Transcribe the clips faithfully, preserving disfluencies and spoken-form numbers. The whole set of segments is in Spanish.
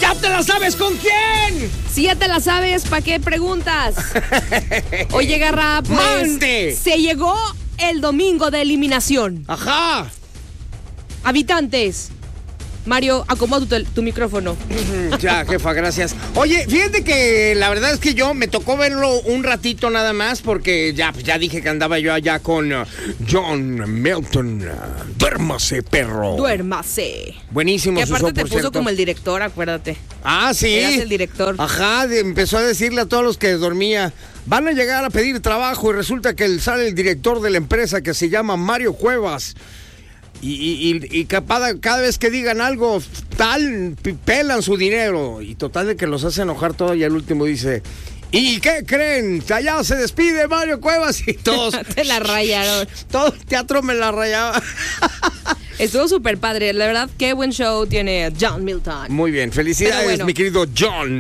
¿Ya te la sabes con quién? Si ya te la sabes, ¿para qué preguntas? Oye, Garra, pues ¡Mande! se llegó el domingo de eliminación. Ajá. Habitantes. Mario, acomoda tu, tu micrófono. Ya, jefa, gracias. Oye, fíjate que la verdad es que yo me tocó verlo un ratito nada más porque ya, ya dije que andaba yo allá con uh, John Milton. Uh, duérmase, perro. Duérmase. Buenísimo. Que aparte Suso, te por puso cierto. como el director, acuérdate. Ah, sí. Eras el director. Ajá, de- empezó a decirle a todos los que dormía, van a llegar a pedir trabajo y resulta que él sale el director de la empresa que se llama Mario Cuevas. Y, y, y, y cada, cada vez que digan algo tal, pelan su dinero. Y total de que los hace enojar todo y al último dice, ¿y qué creen? Allá se despide Mario Cuevas y todos... Te la rayaron. Todo el teatro me la rayaba. Estuvo súper padre. La verdad, qué buen show tiene John Milton. Muy bien, felicidades, Pero bueno. mi querido John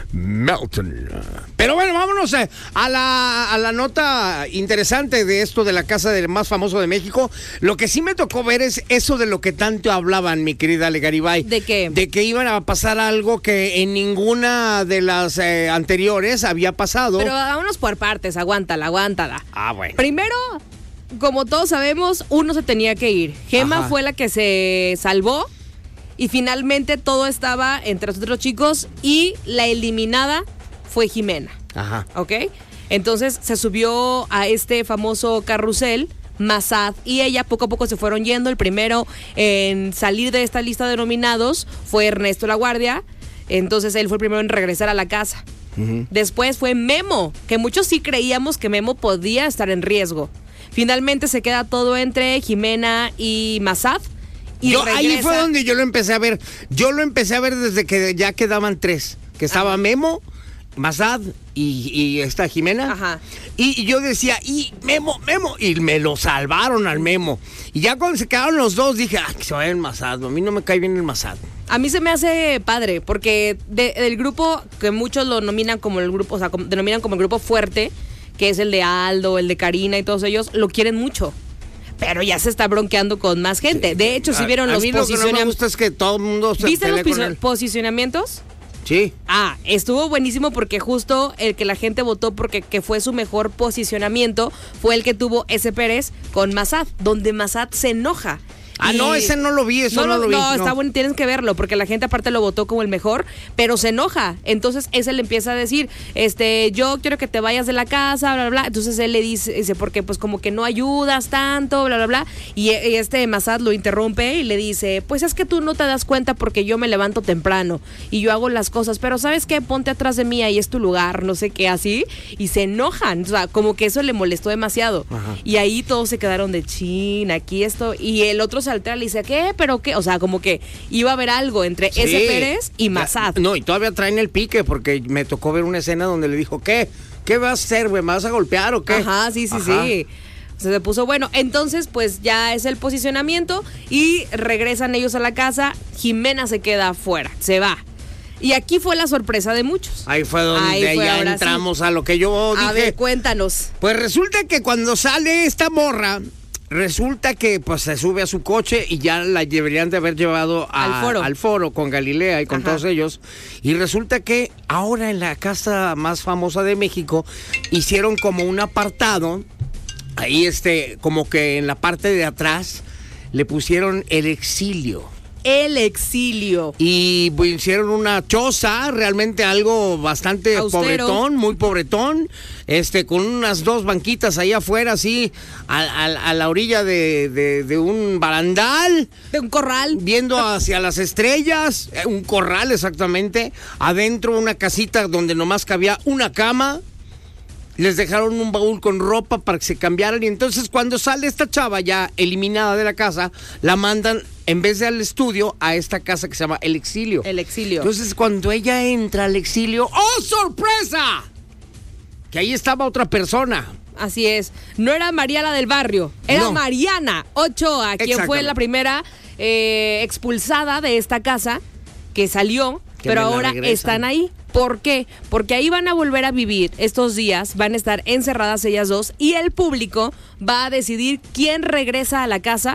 Milton. Pero bueno, vámonos a, a, la, a la nota interesante de esto de la casa del más famoso de México. Lo que sí me tocó ver es eso de lo que tanto hablaban, mi querida Ale Garibay. ¿De qué? De que iban a pasar algo que en ninguna de las eh, anteriores había pasado. Pero vámonos por partes, aguántala, aguántala. Ah, bueno. Primero, como todos sabemos, uno se tenía que ir. Gema Ajá. fue la que se salvó y finalmente todo estaba entre los otros chicos y la eliminada fue Jimena. Ajá. ¿Ok? Entonces se subió a este famoso carrusel Massad y ella poco a poco se fueron yendo. El primero en salir de esta lista de nominados fue Ernesto La Guardia. Entonces él fue el primero en regresar a la casa. Uh-huh. Después fue Memo, que muchos sí creíamos que Memo podía estar en riesgo. Finalmente se queda todo entre Jimena y Massad. Y yo, regresa... Ahí fue donde yo lo empecé a ver. Yo lo empecé a ver desde que ya quedaban tres. Que estaba ah. Memo, Massad y, y esta Jimena. Ajá. Y, y yo decía, y Memo, Memo. Y me lo salvaron al Memo. Y ya cuando se quedaron los dos, dije, ah, que se vaya el Massad. A mí no me cae bien el Massad. A mí se me hace padre, porque de, del grupo que muchos lo nominan como el grupo, o sea, como, denominan como el grupo fuerte, que es el de Aldo, el de Karina y todos ellos, lo quieren mucho. Pero ya se está bronqueando con más gente. Sí. De hecho, si vieron a, los posicionamientos. A mí lo que no me gusta es que todo el mundo se ¿Viste los con él. posicionamientos? Sí. Ah, estuvo buenísimo porque justo el que la gente votó porque que fue su mejor posicionamiento fue el que tuvo ese Pérez con Massad, donde Massad se enoja. Ah, y... no, ese no lo vi, eso no, no, no lo vi. No, no, está bueno, tienes que verlo, porque la gente aparte lo votó como el mejor, pero se enoja. Entonces ese le empieza a decir, este, yo quiero que te vayas de la casa, bla, bla, bla. Entonces él le dice, dice, porque pues como que no ayudas tanto, bla, bla, bla. Y, y este Massad lo interrumpe y le dice, pues es que tú no te das cuenta porque yo me levanto temprano y yo hago las cosas, pero ¿sabes qué? Ponte atrás de mí, ahí es tu lugar, no sé qué, así. Y se enojan, o sea, como que eso le molestó demasiado. Ajá. Y ahí todos se quedaron de chin, aquí esto. Y el otro se altera, le dice, ¿qué? ¿Pero qué? O sea, como que iba a haber algo entre sí. ese Pérez y Massad. No, y todavía traen el pique, porque me tocó ver una escena donde le dijo, ¿qué? ¿Qué vas a hacer, güey? ¿Me vas a golpear o qué? Ajá, sí, sí, Ajá. sí. O sea, se puso bueno. Entonces, pues ya es el posicionamiento y regresan ellos a la casa. Jimena se queda afuera, se va. Y aquí fue la sorpresa de muchos. Ahí fue donde Ahí fue, ya entramos sí. a lo que yo dije. A ver, cuéntanos. Pues resulta que cuando sale esta morra, resulta que pues se sube a su coche y ya la deberían de haber llevado a, al, foro. al foro con Galilea y con Ajá. todos ellos. Y resulta que ahora en la casa más famosa de México hicieron como un apartado. Ahí este, como que en la parte de atrás le pusieron el exilio. El exilio. Y pues, hicieron una choza, realmente algo bastante Austero. pobretón, muy pobretón, este, con unas dos banquitas ahí afuera, así, a, a, a la orilla de, de, de un barandal. De un corral. Viendo hacia las estrellas, un corral exactamente, adentro una casita donde nomás cabía una cama. Les dejaron un baúl con ropa para que se cambiaran y entonces cuando sale esta chava ya eliminada de la casa, la mandan en vez de al estudio a esta casa que se llama El Exilio. El Exilio. Entonces cuando ella entra al exilio, ¡oh, sorpresa! Que ahí estaba otra persona. Así es. No era María la del barrio, era no. Mariana Ochoa, quien fue la primera eh, expulsada de esta casa que salió, que pero ahora están ahí. ¿Por qué? Porque ahí van a volver a vivir estos días, van a estar encerradas ellas dos y el público va a decidir quién regresa a la casa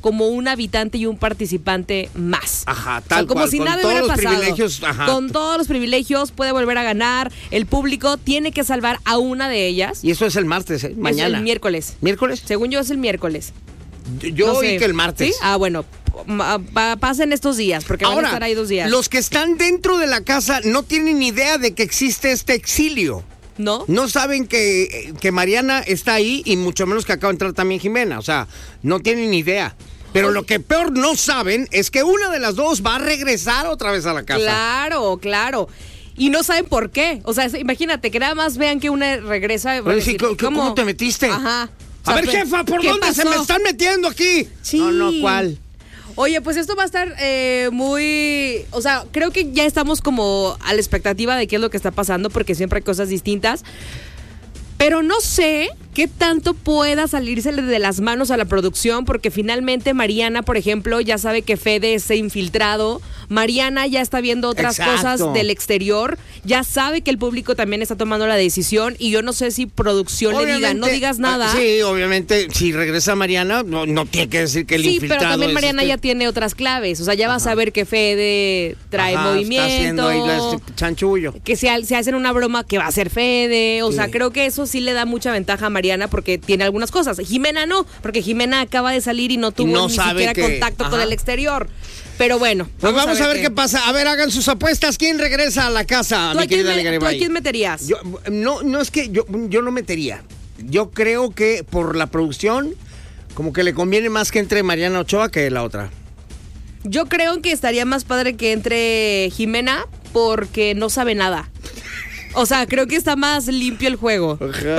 como un habitante y un participante más. Ajá, tal o sea, como cual, si con nada todos hubiera los pasado. privilegios, ajá. Con todos los privilegios puede volver a ganar. El público tiene que salvar a una de ellas. Y eso es el martes, ¿eh? Mañana. Es el miércoles. ¿Miércoles? Según yo es el miércoles. Yo, yo No oí sé. que el martes. ¿Sí? Ah, bueno. Pa- pa- pasen estos días, porque Ahora, van a estar ahí dos días. los que están dentro de la casa no tienen idea de que existe este exilio. ¿No? No saben que, que Mariana está ahí y mucho menos que acaba de entrar también Jimena. O sea, no tienen idea. Pero lo que peor no saben es que una de las dos va a regresar otra vez a la casa. Claro, claro. Y no saben por qué. O sea, imagínate que nada más vean que una regresa. van a Oye, sí, decir, ¿cómo, ¿cómo te metiste? Ajá. O A sea, ver, pe- jefa, ¿por ¿qué dónde se pasó? me están metiendo aquí? Sí. No, no, ¿cuál? Oye, pues esto va a estar eh, muy... O sea, creo que ya estamos como a la expectativa de qué es lo que está pasando, porque siempre hay cosas distintas. Pero no sé qué tanto pueda salirse de las manos a la producción, porque finalmente Mariana, por ejemplo, ya sabe que Fede es infiltrado. Mariana ya está viendo otras Exacto. cosas del exterior. Ya sabe que el público también está tomando la decisión. Y yo no sé si producción le diga, no digas nada. ah, Sí, obviamente, si regresa Mariana, no, no tiene que decir que el Sí, infiltrado pero también es Mariana este- ya tiene otras claves. O sea, ya va a saber que Fede trae Ajá, movimiento. Está haciendo ahí la- este chanchullo. Que se, se hacen una broma que va a ser Fede. O Sí. sea, creo que eso sí le da mucha ventaja a Mariana porque tiene algunas cosas. Jimena no, porque Jimena acaba de salir y no tuvo no ni sabe siquiera que- contacto con ajá. el exterior. Pero bueno. Pues vamos a ver qué pasa. A ver, hagan sus apuestas. ¿Quién regresa a la casa, ¿Tú a mi quién, querida me- tú a Garibay? quién meterías? Yo, no, no es que yo, yo no metería. Yo creo que por la producción, como que le conviene más que entre Mariana Ochoa que la otra. Yo creo que estaría más padre que entre Jimena porque no sabe nada. O sea, creo que está más limpio el juego.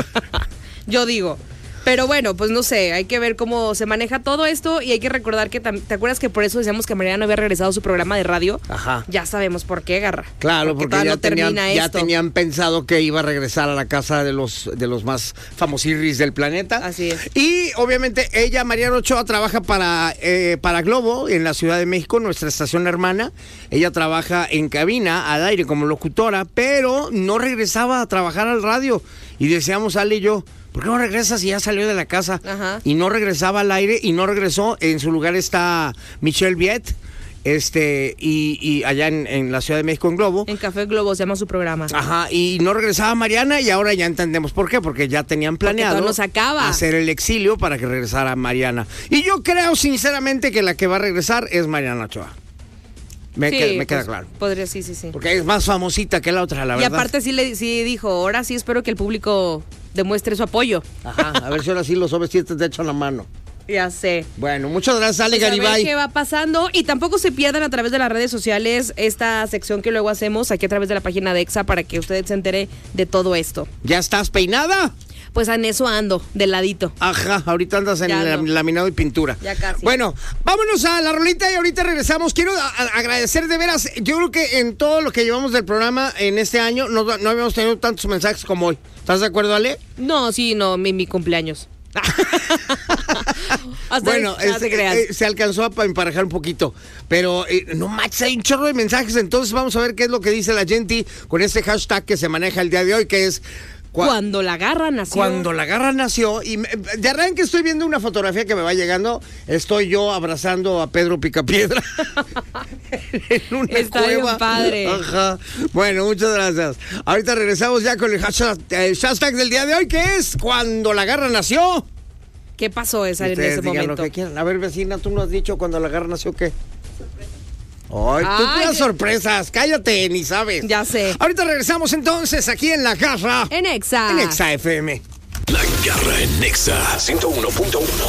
Yo digo. Pero bueno, pues no sé, hay que ver cómo se maneja todo esto y hay que recordar que, tam- ¿te acuerdas que por eso decíamos que Mariana no había regresado a su programa de radio? Ajá. Ya sabemos por qué, Garra. Claro, porque, todavía ya, no tenían, termina ya esto. tenían pensado que iba a regresar a la casa de los, de los más famosirris del planeta. Así es. Y obviamente ella, Mariana Ochoa, trabaja para, eh, para Globo en la Ciudad de México, nuestra estación hermana. Ella trabaja en cabina, al aire, como locutora, pero no regresaba a trabajar al radio. Y decíamos, Ale y yo, ¿por qué no regresas si ya salió de la casa? Ajá. Y no regresaba al aire y no regresó. En su lugar está Michelle Viet, este, y, y allá en, en la Ciudad de México, en Globo. En Café Globo se llama su programa. Ajá, y no regresaba Mariana y ahora ya entendemos por qué, porque ya tenían planeado todavía no se acaba. hacer el exilio para que regresara Mariana. Y yo creo sinceramente que la que va a regresar es Mariana Ochoa. Me, Sí, queda, me queda pues, claro. Podría, sí, sí, sí. Porque es más famosita que la otra, la Y verdad. aparte sí, le, sí dijo, ahora sí espero que el público demuestre su apoyo. Ajá, a ver si ahora sí los sobres te echan la mano. Ya sé. Bueno, muchas gracias, Ale Pues a ver Garibay. qué va pasando y tampoco se pierdan a través de las redes sociales esta sección que luego hacemos aquí a través de la página de Exa para que usted se entere de todo esto. ¿Ya estás peinada? Pues en eso ando, de ladito. Ajá, ahorita andas en Ya la- no. laminado y pintura. Ya casi. Bueno, vámonos a la rolita y ahorita regresamos. Quiero a- a- agradecer de veras. Yo creo que en todo lo que llevamos del programa en este año no, no habíamos tenido tantos mensajes como hoy. ¿Estás de acuerdo, Ale? No, sí, no, mi, mi cumpleaños. Hasta Bueno, ahí, no este, te creas. eh, se alcanzó a emparejar un poquito. Pero eh, no manches, hay un chorro de mensajes. Entonces vamos a ver qué es lo que dice la gente con este hashtag que se maneja el día de hoy, que es... cua- Cuando la garra nació. Cuando la garra nació, y me- de arranque estoy viendo una fotografía que me va llegando, estoy yo abrazando a Pedro Picapiedra en una Está bien cueva. padre. Ajá. Bueno, muchas gracias. Ahorita regresamos ya con el hashtag, el hashtag del día de hoy, que es Cuando la garra nació. ¿Qué pasó esa en Ustedes ese digan momento? lo que quieran. A ver, vecina, tú no has dicho cuando la garra nació qué. Ay, tú Ay, puras de- sorpresas, cállate, ni sabes. Ya sé. Ahorita regresamos entonces aquí en La Garra. En Exa. En Exa F M. La Garra en Nexa ciento uno punto uno.